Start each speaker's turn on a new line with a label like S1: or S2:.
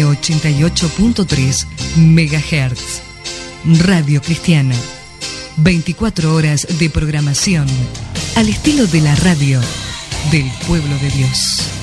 S1: 88.3 MHz. Radio Cristiana. 24 horas de programación al estilo de la radio del pueblo de Dios.